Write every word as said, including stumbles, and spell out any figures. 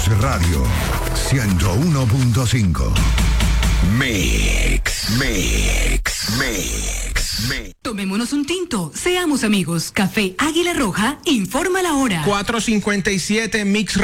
Radio ciento uno punto cinco. Mix, mix, mix, mix. Tomémonos un tinto, seamos amigos. Café Águila Roja, informa la hora. cuatro cincuenta y siete Mix